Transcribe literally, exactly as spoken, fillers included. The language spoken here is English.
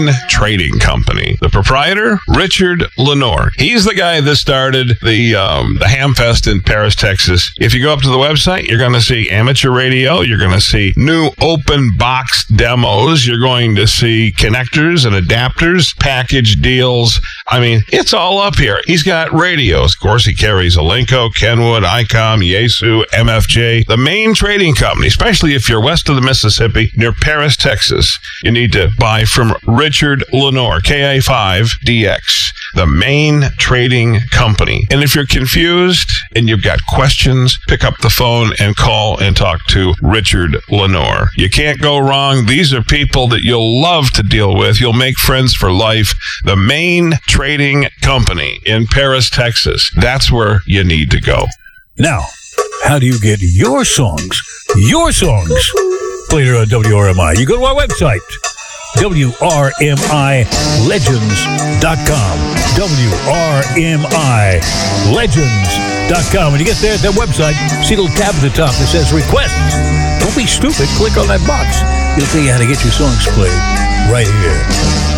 Trading Company. The proprietor, Richard Lenore. He's the guy that started the um, the Hamfest in Paris, Texas. If you go up to the website, you're going to see amateur radio. You're going to see new open box demos. You're going to see connectors and adapters, package deals. I mean, it's all up here. He's got radios. Of course, he carries Alinco, Kenwood, ICOM, Yaesu, M F J. The Main Trading Company, especially if you're west of the Mississippi, near Paris, Texas, you need to buy from Richard Lenore, K A five D X, the Main Trading Company. And if you're confused and you've got questions, pick up the phone and call and talk to Richard Lenore. You can't go wrong. These are people that you'll love to deal with. You'll make friends for life. The Main Trading Company in Paris, Texas. That's where you need to go. Now, how do you get your songs, your songs, played here on W R M I? You go to our website, W R M I legends dot com. W R M I legends dot com. When you get there at that website, see a little tab at the top that says requests. Don't be stupid. Click on that box. It'll tell you how to get your songs played right here.